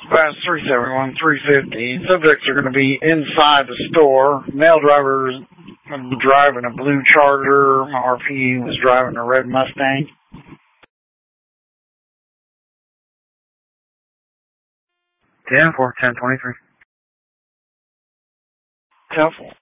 Class 371, 350. Subjects are going to be inside the store. Male driver is driving a blue Charger. RP was driving a red Mustang. 10-4, 10-23. 10-4.